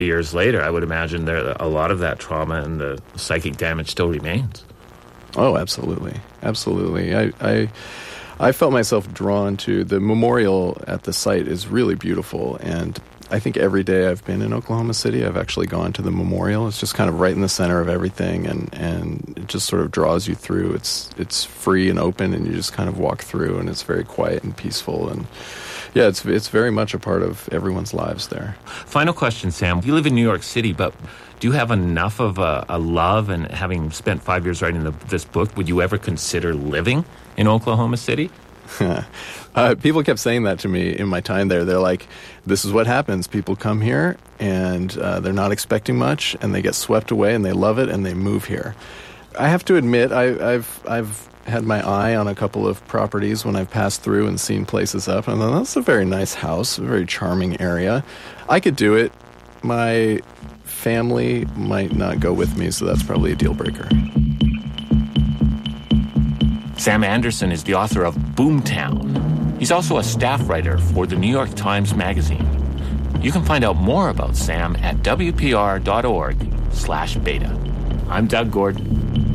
years later, I would imagine there a lot of that trauma and the psychic damage still remains. Oh, absolutely. Absolutely. I felt myself drawn to the memorial at the site is really beautiful, and I think every day I've been in Oklahoma City, I've actually gone to the memorial. It's just kind of right in the center of everything, and it just sort of draws you through. It's free and open, and you just kind of walk through, and it's very quiet and peaceful, and yeah, it's very much a part of everyone's lives there. Final question, Sam. You live in New York City, but do you have enough of a love, and having spent 5 years writing this book, would you ever consider living in Oklahoma City? People kept saying that to me in my time there. They're like, this is what happens. People come here, and they're not expecting much, and they get swept away, and they love it, and they move here. I have to admit, I've had my eye on a couple of properties when I've passed through and seen places up, and I thought, that's a very nice house, a very charming area. I could do it. My family might not go with me, so that's probably a deal breaker. Sam Anderson is the author of Boomtown. He's also a staff writer for the New York Times Magazine. You can find out more about Sam at wpr.org/beta. I'm Doug Gordon.